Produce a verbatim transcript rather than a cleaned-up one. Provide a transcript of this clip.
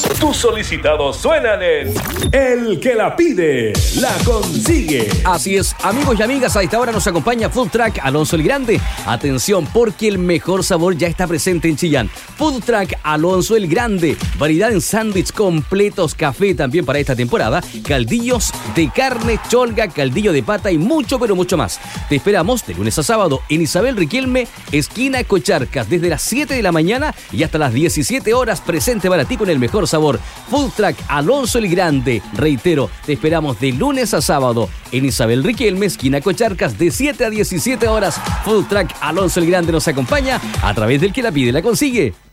Tus solicitados suenan en El que la pide, la consigue. Así es, amigos y amigas, a esta hora nos acompaña Food Truck Alonso el Grande. Atención, porque el mejor sabor ya está presente en Chillán. Food Truck Alonso el Grande. Variedad en sándwich completos, café también para esta temporada, caldillos de carne, cholga, caldillo de pata y mucho, pero mucho más. Te esperamos de lunes a sábado en Isabel Riquelme, esquina Cocharcas, desde las siete de la mañana y hasta las diecisiete horas, presente para ti con el mejor sabor. Food Truck Alonso el Grande. Reitero, te esperamos de lunes a sábado en Isabel Riquelme, esquina Cocharcas, de siete a diecisiete horas. Food Truck Alonso el Grande nos acompaña a través del que la pide, la consigue.